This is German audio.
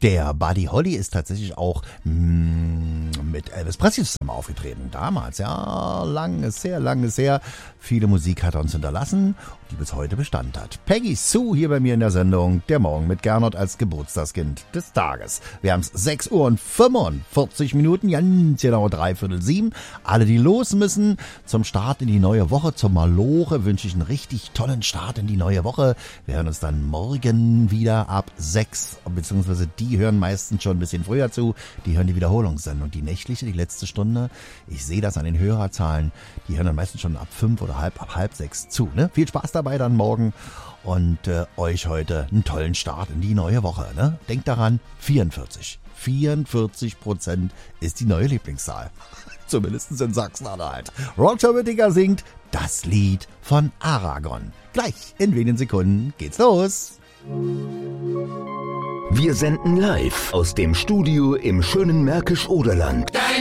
Der Buddy Holly ist tatsächlich auch mit Elvis Presley zusammen aufgetreten. Damals, ja, sehr lange her. Viele Musik hat er uns hinterlassen, die bis heute Bestand hat. Peggy Sue hier bei mir in der Sendung. Der Morgen mit Gernot als Geburtstagskind des Tages. Wir haben es 6 Uhr und 45 Minuten, ganz genau 6:45. Alle, die los müssen zum Start in die neue Woche, zur Malore, wünsche ich einen richtig tollen Start in die neue Woche. Wir hören uns dann morgen wieder ab 6, beziehungsweise die hören meistens schon ein bisschen früher zu. Die hören die Wiederholungssendung, die nächtliche, die letzte Stunde. Ich sehe das an den Hörerzahlen. Die hören dann meistens schon ab 5 oder ab halb 6 zu. Ne? Viel Spaß dabei dann morgen und euch heute einen tollen Start in die neue Woche. Ne? Denkt daran, 44% ist die neue Lieblingszahl. Zumindest in Sachsen-Anhalt. Roger Whittaker singt das Lied von Aragon. Gleich in wenigen Sekunden geht's los. Wir senden live aus dem Studio im schönen Märkisch-Oderland.